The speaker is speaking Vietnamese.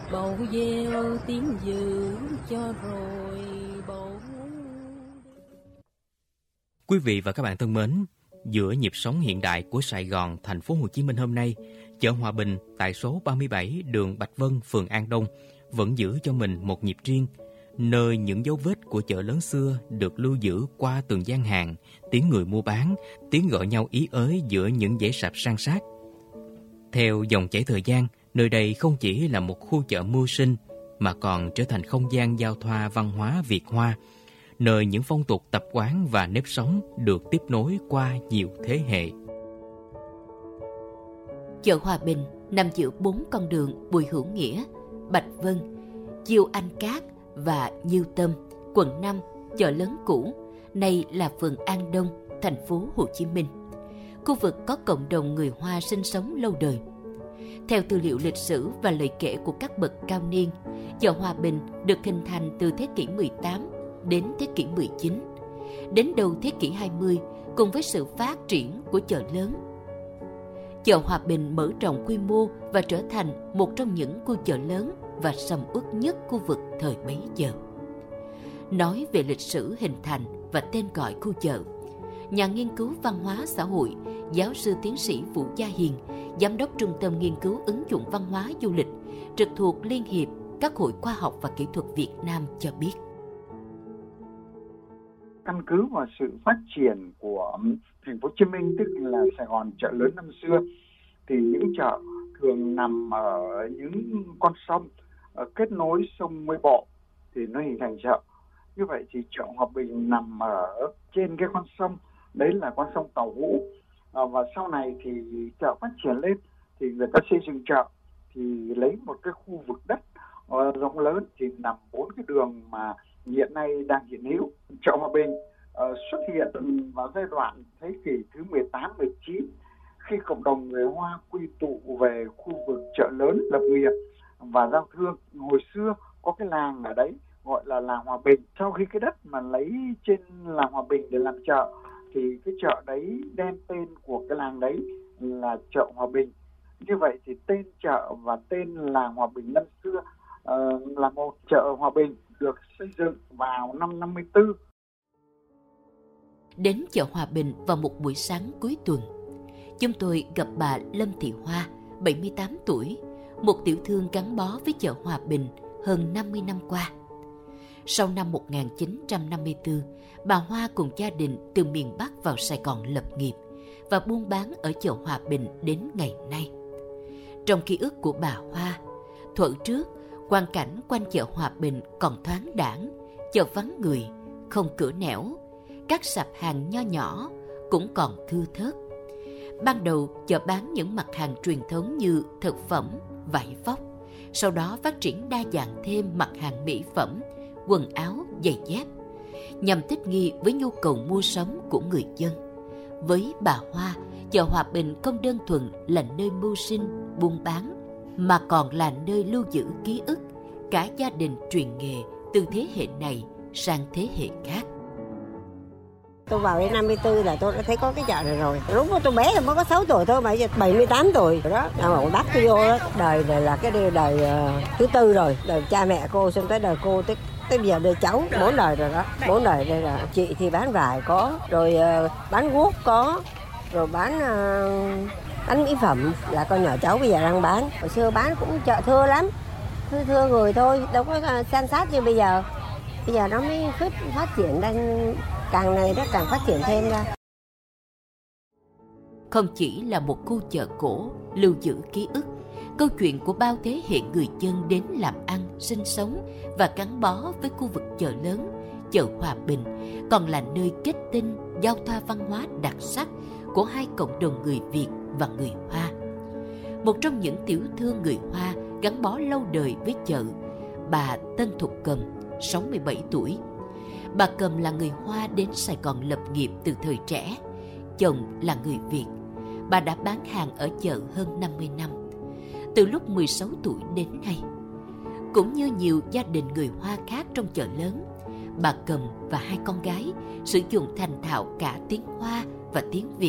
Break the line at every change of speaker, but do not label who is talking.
bầu gieo tiếng dự cho rồi bầu.
Quý vị và các bạn thân mến, giữa nhịp sống hiện đại của Sài Gòn, thành phố Hồ Chí Minh hôm nay, chợ Hòa Bình tại số 37 đường Bạch Vân, phường An Đông vẫn giữ cho mình một nhịp riêng, nơi những dấu vết của chợ lớn xưa được lưu giữ qua từng gian hàng, tiếng người mua bán, tiếng gọi nhau ý ới giữa những dãy sạp san sát. Theo dòng chảy thời gian, nơi đây không chỉ là một khu chợ mưu sinh mà còn trở thành không gian giao thoa văn hóa Việt Hoa, nơi những phong tục tập quán và nếp sống được tiếp nối qua nhiều thế hệ.
Chợ Hòa Bình nằm giữa 4 con đường Bùi Hữu Nghĩa, Bạch Vân, Chiêu Anh Cát và Nhiêu Tâm, quận 5, chợ lớn cũ, nay là phường An Đông, thành phố Hồ Chí Minh. Khu vực có cộng đồng người Hoa sinh sống lâu đời. Theo tư liệu lịch sử và lời kể của các bậc cao niên, chợ Hòa Bình được hình thành từ thế kỷ 18 đến thế kỷ 19. Đến đầu thế kỷ 20, cùng với sự phát triển của chợ lớn, chợ Hòa Bình mở rộng quy mô và trở thành một trong những khu chợ lớn và sầm uất nhất khu vực thời bấy giờ. Nói về lịch sử hình thành và tên gọi khu chợ, nhà nghiên cứu văn hóa xã hội, giáo sư tiến sĩ Vũ Gia Hiền, giám đốc Trung tâm Nghiên cứu ứng dụng văn hóa du lịch, trực thuộc Liên hiệp các hội khoa học và kỹ thuật Việt Nam cho biết.
Căn cứ vào sự phát triển của thành phố Hồ Chí Minh, tức là Sài Gòn chợ lớn năm xưa, thì những chợ thường nằm ở những con sông kết nối sông với bộ thì nó hình thành chợ. Như vậy thì chợ Hòa Bình nằm ở trên cái con sông, đấy là con sông Tàu Vũ. Và sau này thì chợ phát triển lên thì người ta xây dựng chợ thì lấy một cái khu vực đất rộng lớn thì nằm 4 cái đường mà hiện nay đang hiện hữu. Chợ Hòa Bình xuất hiện vào giai đoạn thế kỷ thứ 18-19 khi cộng đồng người Hoa quy tụ về khu vực chợ lớn lập nghiệp và giao thương. Hồi xưa có cái làng ở đấy gọi là làng Hòa Bình. Sau khi cái đất mà lấy trên làng Hòa Bình để làm chợ thì cái chợ đấy đem tên của cái làng đấy là chợ Hòa Bình. Như vậy thì tên chợ và tên làng Hòa Bình năm xưa là một. Chợ Hòa Bình được xây dựng vào năm 54.
Đến chợ Hòa Bình vào một buổi sáng cuối tuần, chúng tôi gặp bà Lâm Thị Hoa, 78 tuổi, một tiểu thương gắn bó với chợ Hòa Bình hơn 50 năm qua. Sau năm 1954, bà Hoa cùng gia đình từ miền Bắc vào Sài Gòn lập nghiệp và buôn bán ở chợ Hòa Bình đến ngày nay. Trong ký ức của bà Hoa, thuở trước, quang cảnh quanh chợ Hòa Bình còn thoáng đãng, chợ vắng người, không cửa nẻo, các sạp hàng nho nhỏ cũng còn thưa thớt. Ban đầu chợ bán những mặt hàng truyền thống như thực phẩm, vải vóc, sau đó phát triển đa dạng thêm mặt hàng mỹ phẩm, quần áo, giày dép, nhằm thích nghi với nhu cầu mua sắm của người dân. Với bà Hoa, chợ Hòa Bình không đơn thuần là nơi mưu sinh, buôn bán, mà còn là nơi lưu giữ ký ức, cả gia đình truyền nghề từ thế hệ này sang thế hệ khác.
Tôi vào đến 54 là tôi đã thấy có cái chợ này rồi. Lúc đó tôi bé thì mới có 6 tuổi thôi, mà giờ 78 tuổi rồi đó. Mà ông bác tôi vô đó, đời này là cái đời thứ tư rồi. Đời cha mẹ cô, xong tới đời cô, tới bây giờ đời cháu, 4 đời rồi đó. 4 đời đây là chị thì bán vải có, rồi bán guốc có, rồi bán mỹ phẩm là con nhỏ cháu bây giờ đang bán. Hồi xưa bán cũng chợ thưa lắm, thưa người thôi, đâu có san sát như bây giờ. Bây giờ nó mới phát triển đang càng ngày nó càng phát triển thêm ra.
Không chỉ là một khu chợ cổ lưu giữ ký ức, câu chuyện của bao thế hệ người dân đến làm ăn, sinh sống và gắn bó với khu vực chợ lớn, chợ Hòa Bình còn là nơi kết tinh, giao thoa văn hóa đặc sắc của hai cộng đồng người Việt và người Hoa. Một trong những tiểu thương người Hoa gắn bó lâu đời với chợ, bà Tân Thục Cầm, 67 tuổi. Bà Cầm là người Hoa đến Sài Gòn lập nghiệp từ thời trẻ. Chồng là người Việt. Bà đã bán hàng ở chợ hơn 50 năm, từ lúc 16 tuổi đến nay. Cũng như nhiều gia đình người Hoa khác trong chợ lớn, bà Cầm và hai con gái sử dụng thành thạo cả tiếng Hoa và tiếng Việt